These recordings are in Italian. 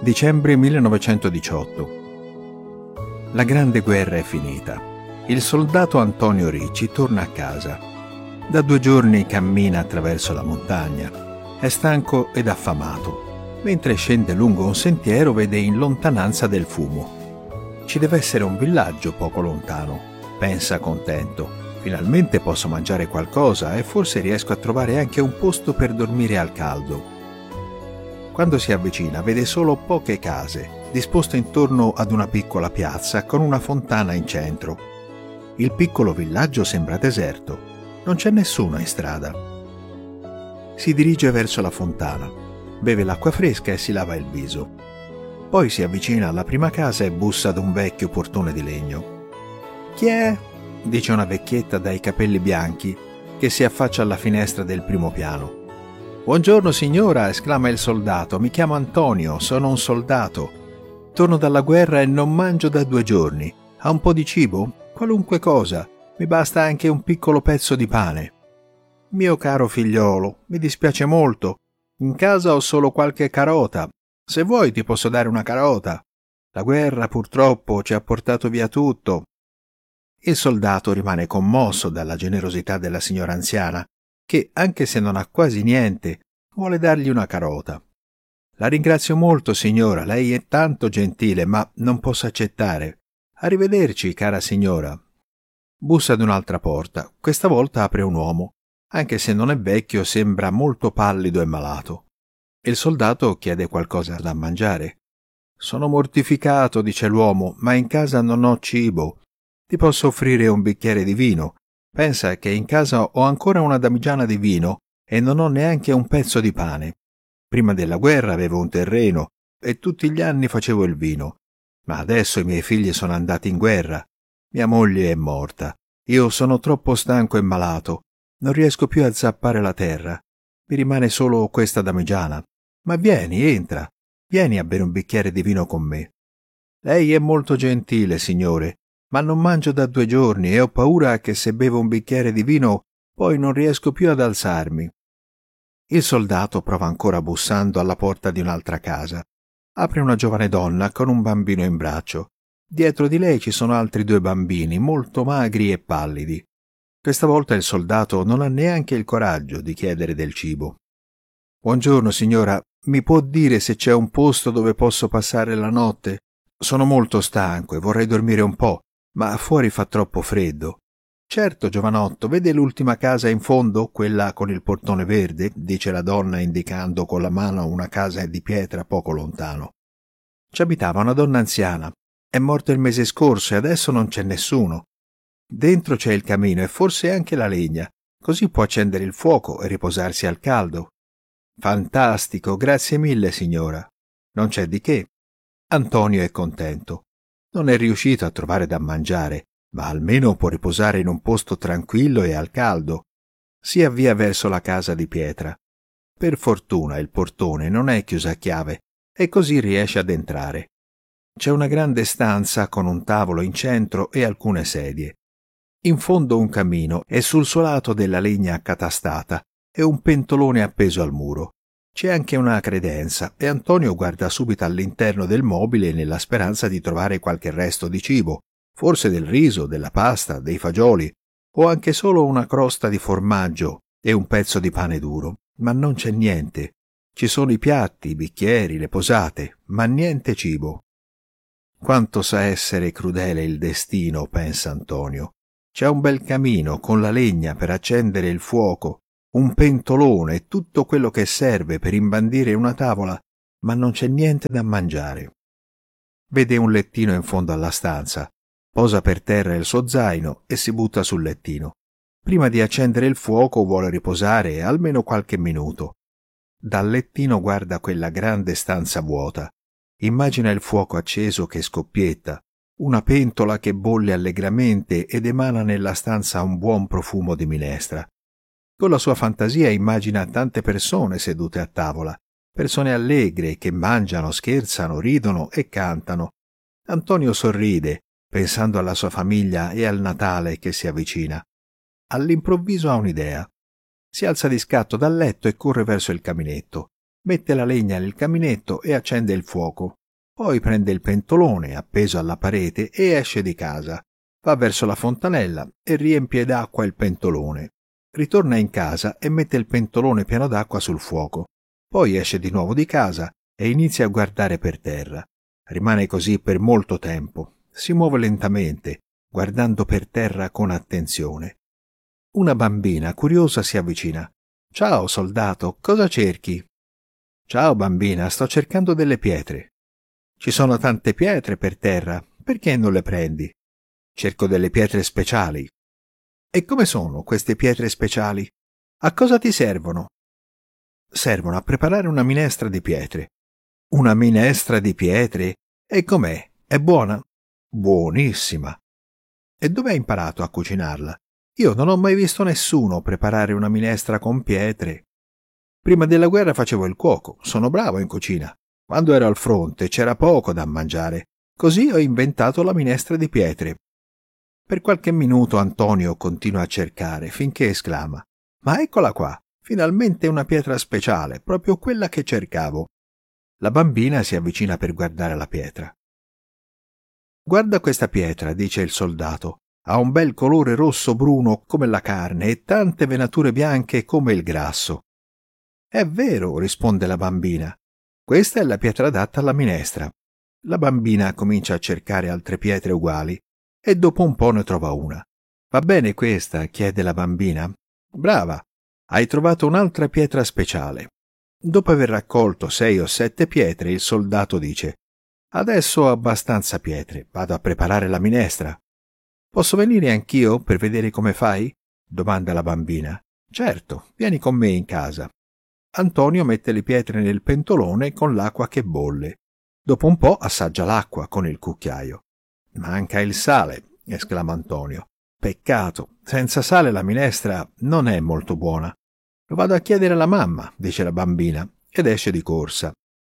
Dicembre 1918. La Grande Guerra è finita. Il soldato Antonio Ricci torna a casa. Da 2 giorni cammina attraverso la montagna. È stanco ed affamato. Mentre scende lungo un sentiero vede in lontananza del fumo. Ci deve essere un villaggio poco lontano, pensa contento. Finalmente posso mangiare qualcosa e forse riesco a trovare anche un posto per dormire al caldo. Quando si avvicina vede solo poche case, disposte intorno ad una piccola piazza con una fontana in centro. Il piccolo villaggio sembra deserto, non c'è nessuno in strada. Si dirige verso la fontana, beve l'acqua fresca e si lava il viso. Poi si avvicina alla prima casa e bussa ad un vecchio portone di legno. «Chi è?» dice una vecchietta dai capelli bianchi che si affaccia alla finestra del primo piano. «Buongiorno signora», esclama il soldato, «mi chiamo Antonio, sono un soldato. Torno dalla guerra e non mangio da 2 giorni. Ha un po' di cibo? Qualunque cosa. Mi basta anche un piccolo pezzo di pane». «Mio caro figliolo, mi dispiace molto. In casa ho solo qualche carota. Se vuoi ti posso dare una carota. La guerra purtroppo ci ha portato via tutto». Il soldato rimane commosso dalla generosità della signora anziana, che, anche se non ha quasi niente, vuole dargli una carota. «La ringrazio molto, signora, lei è tanto gentile, ma non posso accettare. Arrivederci, cara signora». Bussa ad un'altra porta. Questa volta apre un uomo. Anche se non è vecchio, sembra molto pallido e malato. Il soldato chiede qualcosa da mangiare. «Sono mortificato», dice l'uomo, «ma in casa non ho cibo. Ti posso offrire un bicchiere di vino. Pensa che in casa ho ancora una damigiana di vino e non ho neanche un pezzo di pane. Prima della guerra avevo un terreno e tutti gli anni facevo il vino. Ma adesso i miei figli sono andati in guerra. Mia moglie è morta. Io sono troppo stanco e malato. Non riesco più a zappare la terra. Mi rimane solo questa damigiana. Ma vieni, entra. Vieni a bere un bicchiere di vino con me». «Lei è molto gentile, signore, ma non mangio da 2 giorni e ho paura che se bevo un bicchiere di vino poi non riesco più ad alzarmi». Il soldato prova ancora bussando alla porta di un'altra casa. Apre una giovane donna con un bambino in braccio. Dietro di lei ci sono altri 2 bambini, molto magri e pallidi. Questa volta il soldato non ha neanche il coraggio di chiedere del cibo. «Buongiorno, signora, mi può dire se c'è un posto dove posso passare la notte? Sono molto stanco e vorrei dormire un po', ma fuori fa troppo freddo». «Certo, giovanotto, vede l'ultima casa in fondo, quella con il portone verde?» dice la donna indicando con la mano una casa di pietra poco lontano. «Ci abitava una donna anziana. È morta il mese scorso e adesso non c'è nessuno. Dentro c'è il camino e forse anche la legna, così può accendere il fuoco e riposarsi al caldo». «Fantastico, grazie mille, signora». «Non c'è di che». Antonio è contento. Non è riuscito a trovare da mangiare, ma almeno può riposare in un posto tranquillo e al caldo. Si avvia verso la casa di pietra. Per fortuna il portone non è chiuso a chiave e così riesce ad entrare. C'è una grande stanza con un tavolo in centro e alcune sedie. In fondo un camino e sul suo lato della legna accatastata e un pentolone appeso al muro. C'è anche una credenza e Antonio guarda subito all'interno del mobile nella speranza di trovare qualche resto di cibo, forse del riso, della pasta, dei fagioli o anche solo una crosta di formaggio e un pezzo di pane duro, ma non c'è niente. Ci sono i piatti, i bicchieri, le posate, ma niente cibo. Quanto sa essere crudele il destino, pensa Antonio. C'è un bel camino con la legna per accendere il fuoco, un pentolone e tutto quello che serve per imbandire una tavola, ma non c'è niente da mangiare. Vede un lettino in fondo alla stanza, posa per terra il suo zaino e si butta sul lettino. Prima di accendere il fuoco vuole riposare almeno qualche minuto. Dal lettino guarda quella grande stanza vuota. Immagina il fuoco acceso che scoppietta, una pentola che bolle allegramente ed emana nella stanza un buon profumo di minestra. Con la sua fantasia immagina tante persone sedute a tavola, persone allegre che mangiano, scherzano, ridono e cantano. Antonio sorride, pensando alla sua famiglia e al Natale che si avvicina. All'improvviso ha un'idea. Si alza di scatto dal letto e corre verso il caminetto. Mette la legna nel caminetto e accende il fuoco. Poi prende il pentolone appeso alla parete e esce di casa. Va verso la fontanella e riempie d'acqua il pentolone. Ritorna in casa e mette il pentolone pieno d'acqua sul fuoco. Poi esce di nuovo di casa e inizia a guardare per terra. Rimane così per molto tempo. Si muove lentamente, guardando per terra con attenzione. Una bambina curiosa si avvicina. «Ciao, soldato, cosa cerchi?» «Ciao, bambina, sto cercando delle pietre». «Ci sono tante pietre per terra, perché non le prendi?» «Cerco delle pietre speciali». «E come sono queste pietre speciali? A cosa ti servono?» «Servono a preparare una minestra di pietre». «Una minestra di pietre? E com'è? È buona?» «Buonissima». «E dove hai imparato a cucinarla? Io non ho mai visto nessuno preparare una minestra con pietre». «Prima della guerra facevo il cuoco, sono bravo in cucina. Quando ero al fronte c'era poco da mangiare, così ho inventato la minestra di pietre». Per qualche minuto Antonio continua a cercare, finché esclama: «Ma eccola qua, finalmente una pietra speciale, proprio quella che cercavo». La bambina si avvicina per guardare la pietra. «Guarda questa pietra», dice il soldato. «Ha un bel colore rosso-bruno come la carne e tante venature bianche come il grasso». «È vero», risponde la bambina. «Questa è la pietra adatta alla minestra». La bambina comincia a cercare altre pietre uguali e dopo un po' ne trova una. «Va bene questa?» chiede la bambina. «Brava, hai trovato un'altra pietra speciale». Dopo aver raccolto 6 o 7 pietre, il soldato dice: «Adesso ho abbastanza pietre, vado a preparare la minestra». «Posso venire anch'io per vedere come fai?» domanda la bambina. «Certo, vieni con me in casa». Antonio mette le pietre nel pentolone con l'acqua che bolle. Dopo un po' assaggia l'acqua con il cucchiaio. «Manca il sale», esclama Antonio. «Peccato, senza sale la minestra non è molto buona». «Lo vado a chiedere alla mamma», dice la bambina, ed esce di corsa.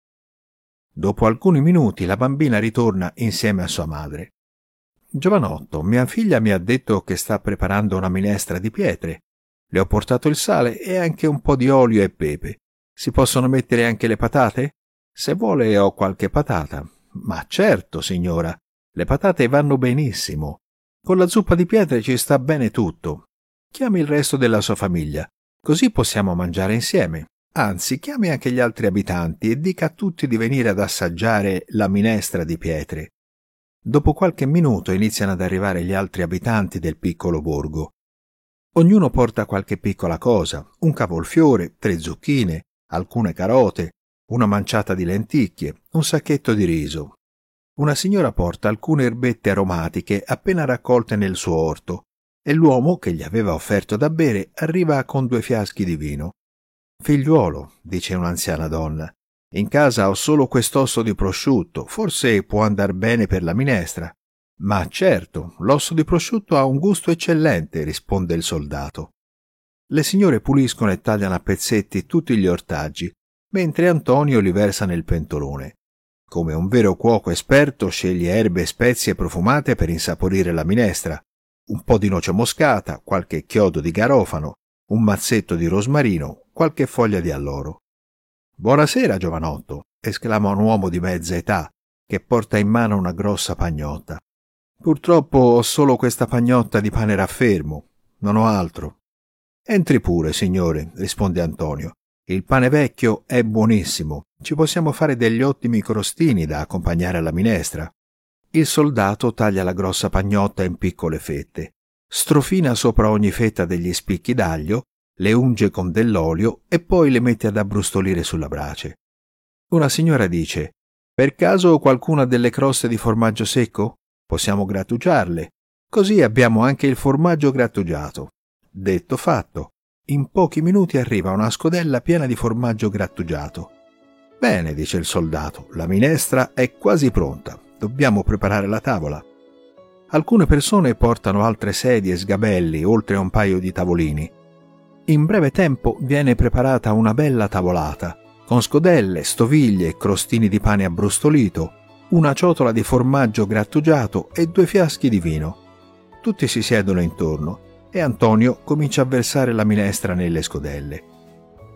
Dopo alcuni minuti la bambina ritorna insieme a sua madre. «Giovanotto, mia figlia mi ha detto che sta preparando una minestra di pietre. Le ho portato il sale e anche un po' di olio e pepe. Si possono mettere anche le patate? Se vuole ho qualche patata». «Ma certo, signora, le patate vanno benissimo. Con la zuppa di pietre ci sta bene tutto. Chiami il resto della sua famiglia, così possiamo mangiare insieme. Anzi, chiami anche gli altri abitanti e dica a tutti di venire ad assaggiare la minestra di pietre». Dopo qualche minuto iniziano ad arrivare gli altri abitanti del piccolo borgo. Ognuno porta qualche piccola cosa: un cavolfiore, 3 zucchine, alcune carote, una manciata di lenticchie, un sacchetto di riso. Una signora porta alcune erbette aromatiche appena raccolte nel suo orto e l'uomo che gli aveva offerto da bere arriva con 2 fiaschi di vino. «Figliuolo», dice un'anziana donna, «in casa ho solo quest'osso di prosciutto, forse può andar bene per la minestra». «Ma certo, l'osso di prosciutto ha un gusto eccellente», risponde il soldato. Le signore puliscono e tagliano a pezzetti tutti gli ortaggi, mentre Antonio li versa nel pentolone. Come un vero cuoco esperto sceglie erbe e spezie profumate per insaporire la minestra, un po' di noce moscata, qualche chiodo di garofano, un mazzetto di rosmarino, qualche foglia di alloro. «Buonasera, giovanotto», esclama un uomo di mezza età che porta in mano una grossa pagnotta. «Purtroppo ho solo questa pagnotta di pane raffermo, non ho altro». «Entri pure, signore», risponde Antonio. «Il pane vecchio è buonissimo, ci possiamo fare degli ottimi crostini da accompagnare alla minestra». Il soldato taglia la grossa pagnotta in piccole fette, strofina sopra ogni fetta degli spicchi d'aglio, le unge con dell'olio e poi le mette ad abbrustolire sulla brace. Una signora dice: «Per caso qualcuna delle croste di formaggio secco? Possiamo grattugiarle, così abbiamo anche il formaggio grattugiato». Detto fatto, in pochi minuti arriva una scodella piena di formaggio grattugiato. «Bene», dice il soldato, «la minestra è quasi pronta, dobbiamo preparare la tavola». Alcune persone portano altre sedie e sgabelli, oltre a un paio di tavolini. In breve tempo viene preparata una bella tavolata, con scodelle, stoviglie, crostini di pane abbrustolito, una ciotola di formaggio grattugiato e 2 fiaschi di vino. Tutti si siedono intorno e Antonio comincia a versare la minestra nelle scodelle.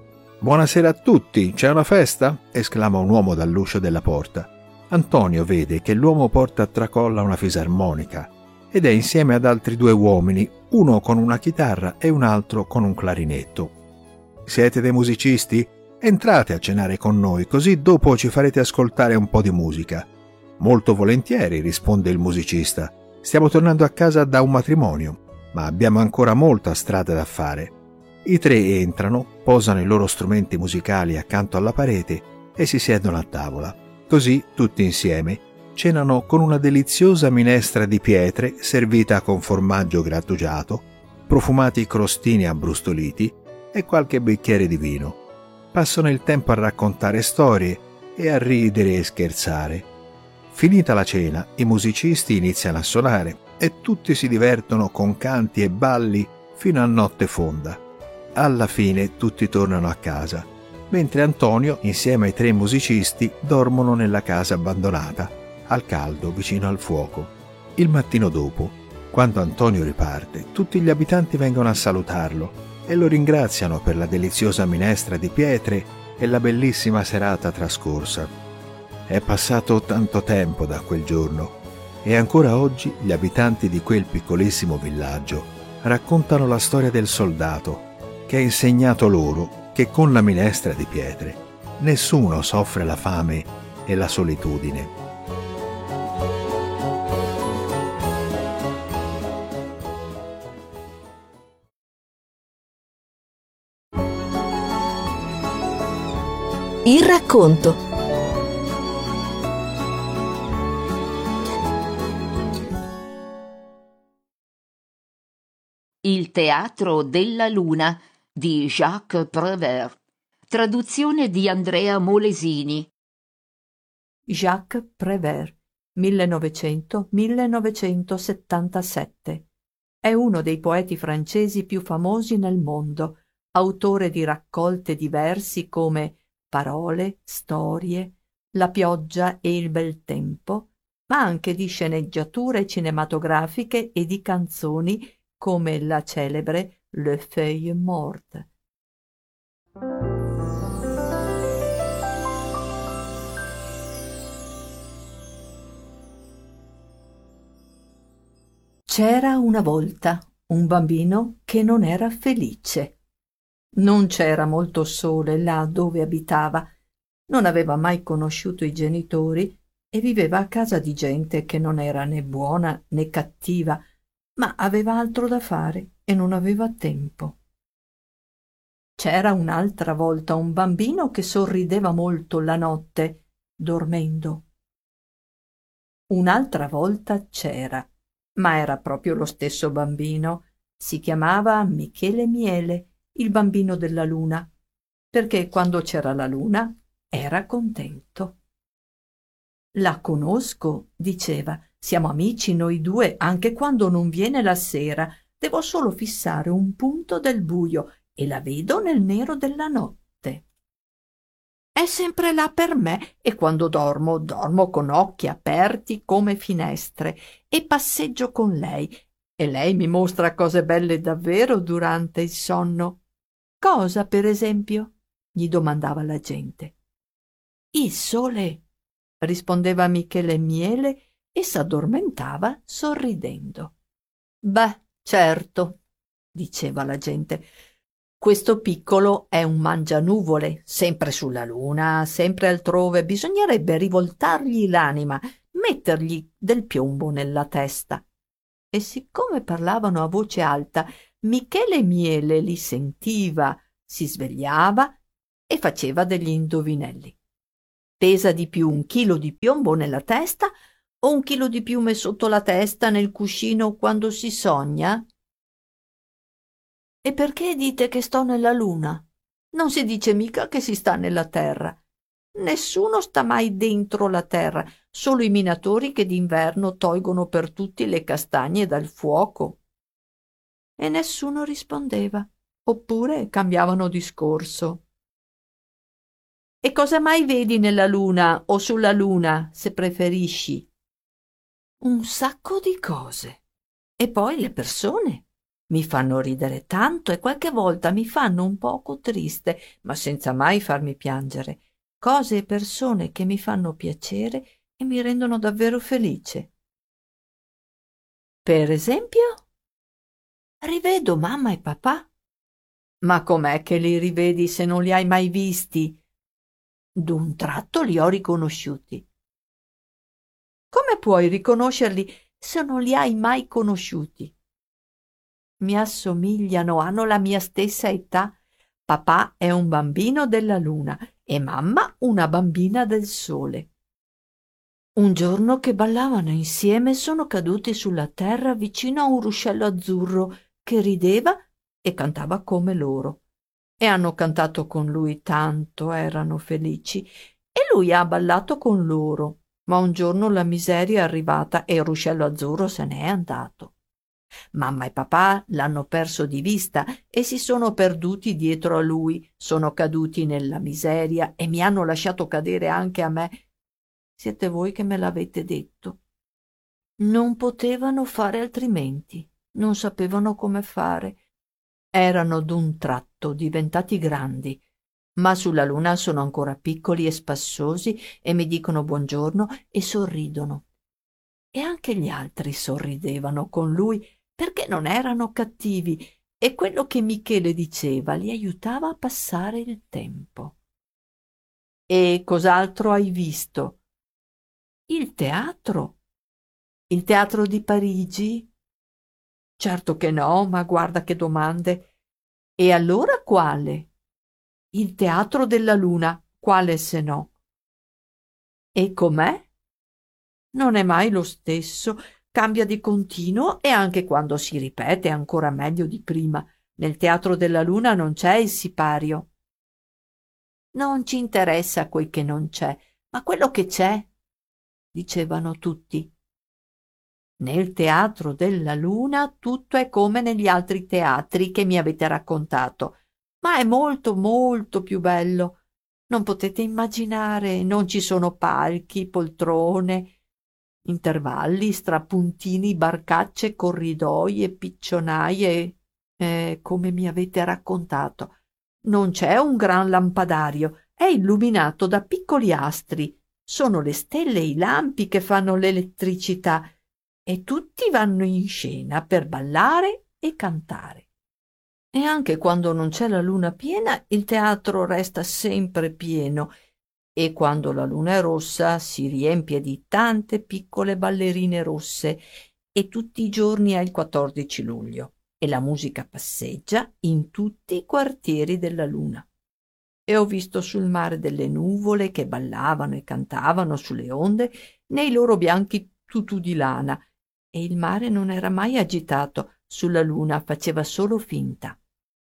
«Buonasera a tutti, c'è una festa?» esclama un uomo dall'uscio della porta. Antonio vede che l'uomo porta a tracolla una fisarmonica ed è insieme ad altri 2 uomini, uno con una chitarra e un altro con un clarinetto. «Siete dei musicisti? Entrate a cenare con noi, così dopo ci farete ascoltare un po' di musica». «Molto volentieri», risponde il musicista. «Stiamo tornando a casa da un matrimonio, ma abbiamo ancora molta strada da fare». I 3 entrano, posano i loro strumenti musicali accanto alla parete e si siedono a tavola. Così, tutti insieme, cenano con una deliziosa minestra di pietre servita con formaggio grattugiato, profumati crostini abbrustoliti e qualche bicchiere di vino. Passano il tempo a raccontare storie e a ridere e scherzare. Finita la cena, i musicisti iniziano a suonare e tutti si divertono con canti e balli fino a notte fonda. Alla fine tutti tornano a casa, mentre Antonio, insieme ai 3 musicisti, dormono nella casa abbandonata, al caldo vicino al fuoco. Il mattino dopo, quando Antonio riparte, tutti gli abitanti vengono a salutarlo e lo ringraziano per la deliziosa minestra di pietre e la bellissima serata trascorsa. È passato tanto tempo da quel giorno e ancora oggi gli abitanti di quel piccolissimo villaggio raccontano la storia del soldato che ha insegnato loro che con la minestra di pietre nessuno soffre la fame e la solitudine. Il racconto. Il teatro della luna di Jacques Prévert. Traduzione di Andrea Molesini. Jacques Prévert, 1900-1977. È uno dei poeti francesi più famosi nel mondo, autore di raccolte di versi come Parole, Storie, La pioggia e il bel tempo, ma anche di sceneggiature cinematografiche e di canzoni come la celebre Le Feuilles Mortes. C'era una volta un bambino che non era felice. Non c'era molto sole là dove abitava, non aveva mai conosciuto i genitori e viveva a casa di gente che non era né buona né cattiva, ma aveva altro da fare e non aveva tempo. C'era un'altra volta un bambino che sorrideva molto la notte, dormendo. Un'altra volta c'era, ma era proprio lo stesso bambino. Si chiamava Michele Miele, il bambino della luna, perché quando c'era la luna era contento. La conosco, diceva, siamo amici noi 2 anche quando non viene la sera. Devo solo fissare un punto del buio e la vedo nel nero della notte. È sempre là per me e quando dormo, dormo con occhi aperti come finestre e passeggio con lei e lei mi mostra cose belle davvero durante il sonno. Cosa, per esempio? Gli domandava la gente. Il sole, rispondeva Michele Miele e s'addormentava sorridendo. Beh, certo, diceva la gente. Questo piccolo è un mangianuvole, sempre sulla luna, sempre altrove. Bisognerebbe rivoltargli l'anima, mettergli del piombo nella testa. E siccome parlavano a voce alta, Michele Miele li sentiva, si svegliava e faceva degli indovinelli. Pesa di più 1 chilo di piombo nella testa o 1 chilo di piume sotto la testa nel cuscino quando si sogna? E perché dite che sto nella luna? Non si dice mica che si sta nella terra. Nessuno sta mai dentro la terra, solo i minatori che d'inverno tolgono per tutti le castagne dal fuoco. E nessuno rispondeva, oppure cambiavano discorso. E cosa mai vedi nella luna o sulla luna, se preferisci? Un sacco di cose. E poi le persone. Mi fanno ridere tanto e qualche volta mi fanno un poco triste, ma senza mai farmi piangere. Cose e persone che mi fanno piacere e mi rendono davvero felice. Per esempio, rivedo mamma e papà. Ma com'è che li rivedi se non li hai mai visti? D'un tratto li ho riconosciuti. Come puoi riconoscerli se non li hai mai conosciuti? Mi assomigliano, hanno la mia stessa età. Papà è un bambino della luna e mamma una bambina del sole. Un giorno che ballavano insieme sono caduti sulla terra vicino a un ruscello azzurro che rideva e cantava come loro. E hanno cantato con lui tanto, erano felici, e lui ha ballato con loro. Ma un giorno la miseria è arrivata e il ruscello azzurro se n'è andato. Mamma e papà l'hanno perso di vista e si sono perduti dietro a lui, sono caduti nella miseria e mi hanno lasciato cadere anche a me. Siete voi che me l'avete detto. Non potevano fare altrimenti, non sapevano come fare. Erano d'un tratto diventati grandi, ma sulla luna sono ancora piccoli e spassosi e mi dicono buongiorno e sorridono. E anche gli altri sorridevano con lui perché non erano cattivi e quello che Michele diceva li aiutava a passare il tempo. E cos'altro hai visto? Il teatro? Il teatro di Parigi? Certo che no, ma guarda che domande. E allora quale? Il teatro della luna, quale se no? E com'è? Non è mai lo stesso, cambia di continuo e anche quando si ripete è ancora meglio di prima. Nel teatro della luna non c'è il sipario. Non ci interessa quel che non c'è, ma quello che c'è, dicevano tutti. Nel teatro della luna tutto è come negli altri teatri che mi avete raccontato, ma è molto molto più bello. Non potete immaginare, non ci sono palchi, poltrone, intervalli, strapuntini, barcacce, corridoi e piccionaie, come mi avete raccontato. Non c'è un gran lampadario, è illuminato da piccoli astri. Sono le stelle e i lampi che fanno l'elettricità e tutti vanno in scena per ballare e cantare. E anche quando non c'è la luna piena, il teatro resta sempre pieno e quando la luna è rossa si riempie di tante piccole ballerine rosse e tutti i giorni è il 14 luglio e la musica passeggia in tutti i quartieri della luna. E ho visto sul mare delle nuvole che ballavano e cantavano sulle onde nei loro bianchi tutù di lana e il mare non era mai agitato, sulla luna faceva solo finta.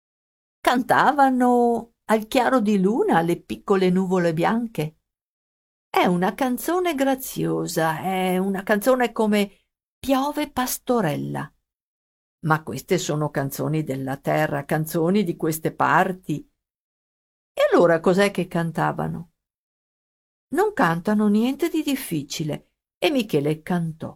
Cantavano al chiaro di luna le piccole nuvole bianche. È una canzone graziosa, è una canzone come Piove pastorella. Ma queste sono canzoni della terra, canzoni di queste parti. E allora cos'è che cantavano? Non cantano niente di difficile. E Michele cantò.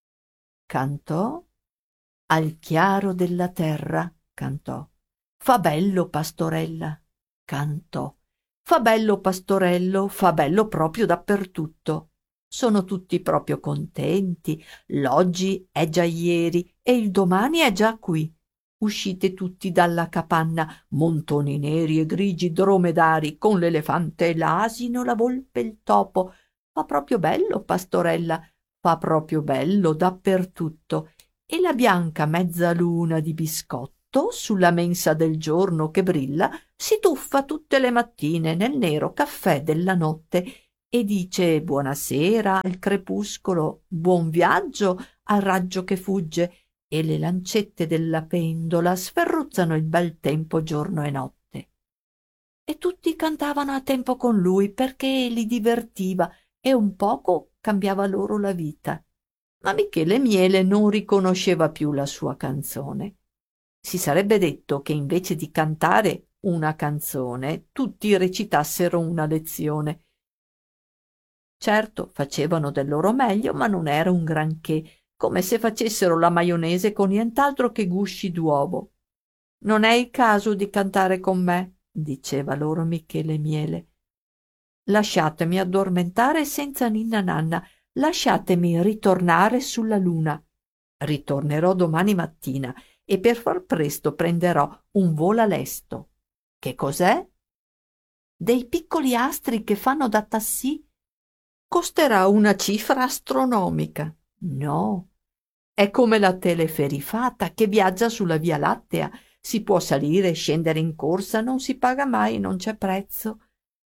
Cantò al chiaro della terra, cantò. Fa bello pastorella, cantò. Fa bello pastorello, fa bello proprio dappertutto. Sono tutti proprio contenti. L'oggi è già ieri e il domani è già qui. Uscite tutti dalla capanna, montoni neri e grigi dromedari, con l'elefante e l'asino, la volpe e il topo. Fa proprio bello pastorella, fa proprio bello dappertutto. E la bianca mezzaluna di biscotto sulla mensa del giorno che brilla si tuffa tutte le mattine nel nero caffè della notte e dice buonasera al crepuscolo, buon viaggio al raggio che fugge, e le lancette della pendola sferruzzano il bel tempo giorno e notte. E tutti cantavano a tempo con lui perché li divertiva e un poco cambiava loro la vita. Ma Michele Miele non riconosceva più la sua canzone. Si sarebbe detto che invece di cantare una canzone, tutti recitassero una lezione. Certo, facevano del loro meglio, ma non era un granché, come se facessero la maionese con nient'altro che gusci d'uovo. Non è il caso di cantare con me, diceva loro Michele Miele. Lasciatemi addormentare senza ninna nanna, lasciatemi ritornare sulla luna. Ritornerò domani mattina e per far presto prenderò un volo lesto. Che cos'è? Dei piccoli astri che fanno da tassì. Costerà una cifra astronomica. No, è come la teleferifata che viaggia sulla Via Lattea. Si può salire e scendere in corsa, non si paga mai, non c'è prezzo.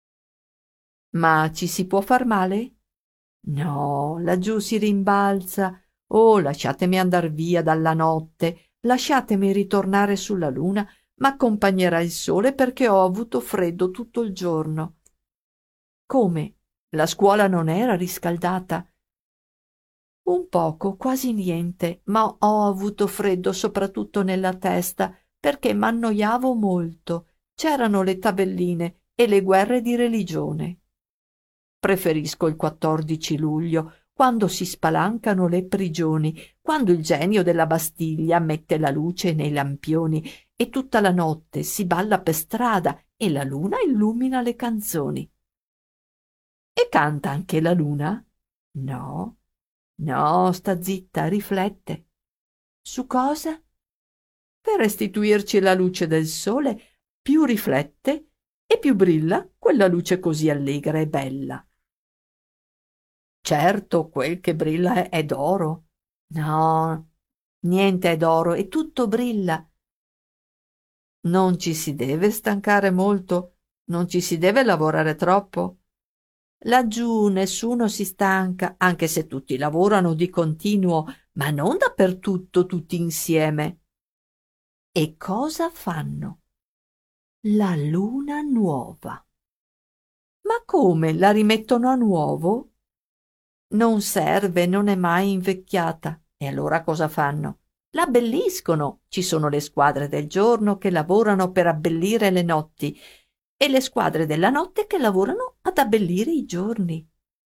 Ma ci si può far male? No, laggiù si rimbalza. Oh, lasciatemi andar via dalla notte, lasciatemi ritornare sulla luna, m'accompagnerà il sole perché ho avuto freddo tutto il giorno. Come? La scuola non era riscaldata? Un poco, quasi niente, ma ho avuto freddo soprattutto nella testa perché m'annoiavo molto. C'erano le tabelline e le guerre di religione. Preferisco il 14 luglio, quando si spalancano le prigioni, quando il genio della Bastiglia mette la luce nei lampioni e tutta la notte si balla per strada e la luna illumina le canzoni. E canta anche la luna? No, no, sta zitta, riflette. Su cosa? Per restituirci la luce del sole, più riflette e più brilla quella luce così allegra e bella. Certo, quel che brilla è d'oro. No, niente è d'oro e tutto brilla. Non ci si deve stancare molto, non ci si deve lavorare troppo. Laggiù nessuno si stanca, anche se tutti lavorano di continuo, ma non dappertutto tutti insieme. E cosa fanno? La luna nuova. Ma come, la rimettono a nuovo? Non serve, non è mai invecchiata. E allora cosa fanno? La abbelliscono. Ci sono le squadre del giorno che lavorano per abbellire le notti e le squadre della notte che lavorano ad abbellire i giorni.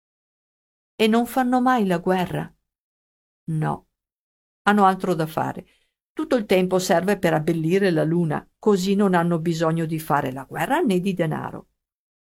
E non fanno mai la guerra? No, hanno altro da fare. Tutto il tempo serve per abbellire la luna, così non hanno bisogno di fare la guerra né di denaro.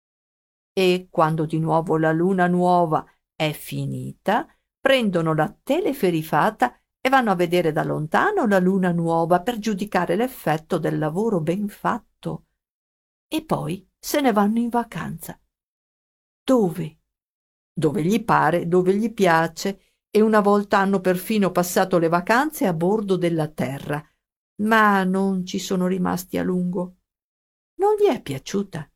E quando di nuovo la luna nuova è finita, prendono la teleferifata e vanno a vedere da lontano la luna nuova per giudicare l'effetto del lavoro ben fatto. E poi se ne vanno in vacanza. Dove? Dove gli pare, dove gli piace, e una volta hanno perfino passato le vacanze a bordo della Terra, ma non ci sono rimasti a lungo. Non gli è piaciuta.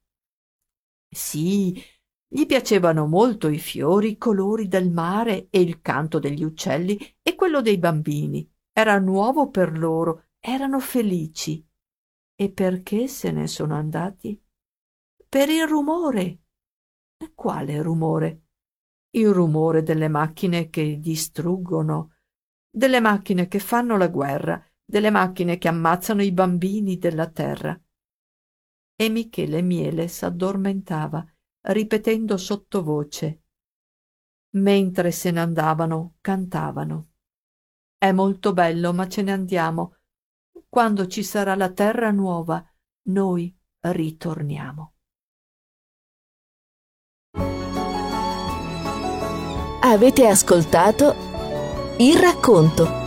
Sì, gli piacevano molto i fiori, i colori del mare e il canto degli uccelli e quello dei bambini. Era nuovo per loro, erano felici. E perché se ne sono andati? Per il rumore. E quale rumore? Il rumore delle macchine che distruggono, delle macchine che fanno la guerra, delle macchine che ammazzano i bambini della terra. E Michele Miele s'addormentava, ripetendo sottovoce. Mentre se ne andavano, cantavano. È molto bello, ma ce ne andiamo. Quando ci sarà la terra nuova, noi ritorniamo. Avete ascoltato Il racconto